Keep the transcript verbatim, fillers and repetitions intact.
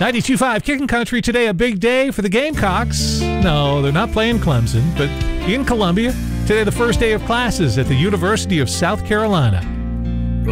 ninety-two point five Kicking Country today, a big day for the Gamecocks. No, they're not playing Clemson, but in Columbia. Today, the first day of classes at the University of South Carolina.